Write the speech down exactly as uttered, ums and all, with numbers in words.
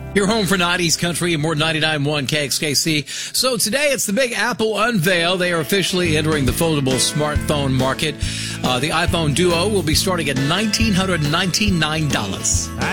Your home for nineties country and more ninety-nine point one K X K C. So today it's the big Apple unveil. They are officially entering the foldable smartphone market. Uh, the iPhone Duo will be starting at one thousand nine hundred ninety-nine dollars.